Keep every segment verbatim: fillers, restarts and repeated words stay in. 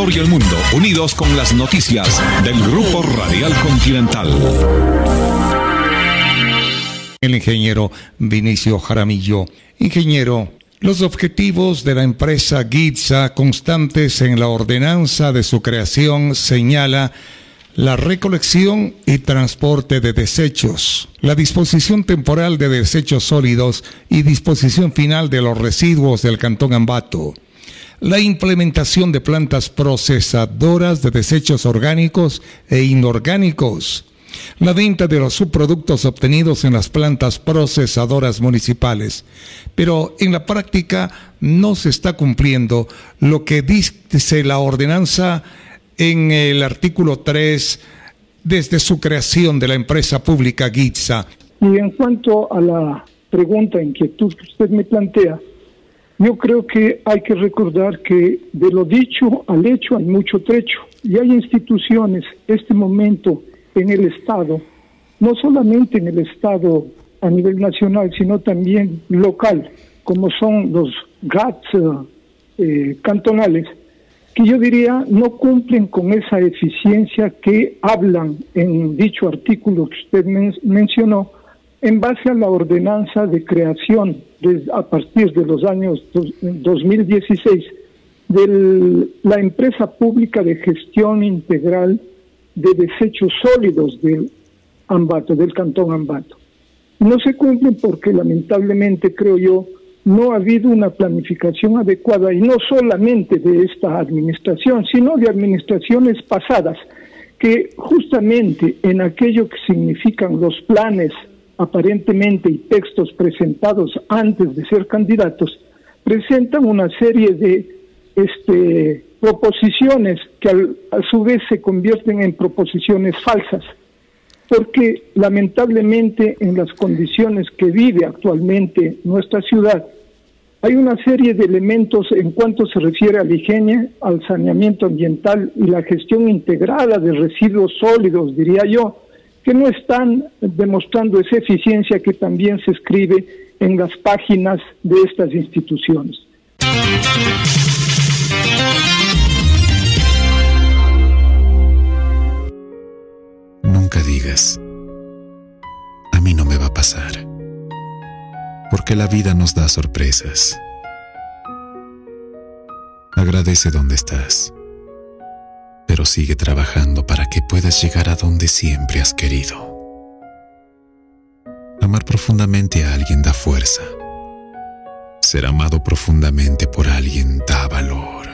Ecuador y el mundo, unidos con las noticias del Grupo Radial Continental. El ingeniero Vinicio Jaramillo. Ingeniero, los objetivos de la empresa GITSA, constantes en la ordenanza de su creación, señala la recolección y transporte de desechos, la disposición temporal de desechos sólidos y disposición final de los residuos del Cantón Ambato, la implementación de plantas procesadoras de desechos orgánicos e inorgánicos, la venta de los subproductos obtenidos en las plantas procesadoras municipales. Pero en la práctica no se está cumpliendo lo que dice la ordenanza en el artículo tres desde su creación de la empresa pública GITSA. Y en cuanto a la pregunta, inquietud que usted me plantea, yo creo que hay que recordar que de lo dicho al hecho hay mucho trecho, y hay instituciones en este momento en el Estado, no solamente en el Estado a nivel nacional, sino también local, como son los G A T S eh, cantonales, que yo diría no cumplen con esa eficiencia que hablan en dicho artículo que usted men- mencionó, en base a la ordenanza de creación de, a partir de los años dos, dos mil dieciséis de la empresa pública de gestión integral de desechos sólidos del Ambato, del Cantón Ambato. No se cumplen porque lamentablemente, creo yo, no ha habido una planificación adecuada, y no solamente de esta administración, sino de administraciones pasadas, que justamente en aquello que significan los planes aparentemente y textos presentados antes de ser candidatos, presentan una serie de este proposiciones que al, a su vez se convierten en proposiciones falsas, porque lamentablemente en las condiciones que vive actualmente nuestra ciudad hay una serie de elementos en cuanto se refiere a la higiene, al saneamiento ambiental y la gestión integrada de residuos sólidos, diría yo, que no están demostrando esa eficiencia que también se escribe en las páginas de estas instituciones. Nunca digas, a mí no me va a pasar, porque la vida nos da sorpresas. Agradece donde estás, pero sigue trabajando para que puedas llegar a donde siempre has querido. Amar profundamente a alguien da fuerza. Ser amado profundamente por alguien da valor.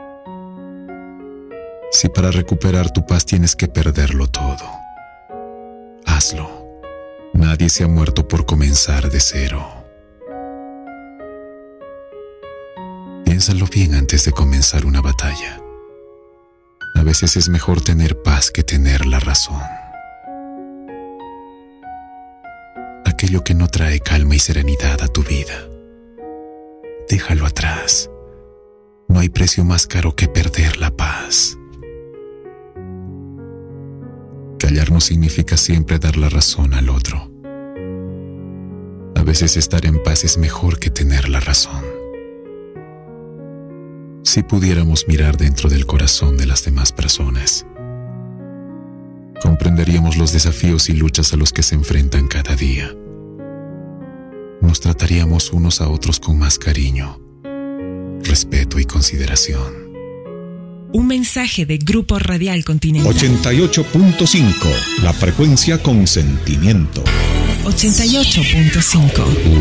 Si para recuperar tu paz tienes que perderlo todo, hazlo. Nadie se ha muerto por comenzar de cero. Piénsalo bien antes de comenzar una batalla. A veces es mejor tener paz que tener la razón. Aquello que no trae calma y serenidad a tu vida, déjalo atrás. No hay precio más caro que perder la paz. Callar no significa siempre dar la razón al otro. A veces estar en paz es mejor que tener la razón. Si pudiéramos mirar dentro del corazón de las demás personas, comprenderíamos los desafíos y luchas a los que se enfrentan cada día. Nos trataríamos unos a otros con más cariño, respeto y consideración. Un mensaje de Grupo Radial Continental. ochenta y ocho punto cinco, la frecuencia con sentimiento. ochenta y ocho punto cinco.